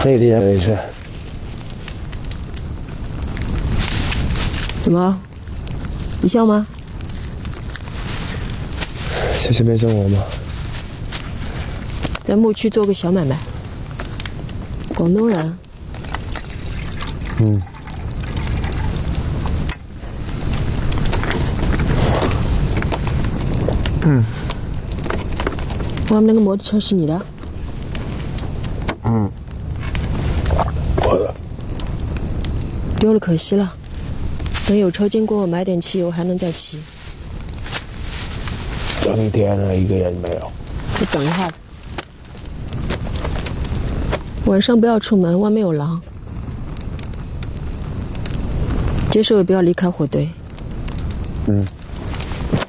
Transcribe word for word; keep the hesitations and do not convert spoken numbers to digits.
那天没事。 怎么？你笑吗？ 这是没生活吗？ 在牧区做个小买卖。广东人。 嗯。嗯。 外面那个摩托车是你的？ 嗯。我的。 丢了可惜了，等有车经过买点汽油还能再骑。 整天了，一个人没有。 再等一下子。晚上不要出门，外面有狼。接受也不要离开火堆。 嗯。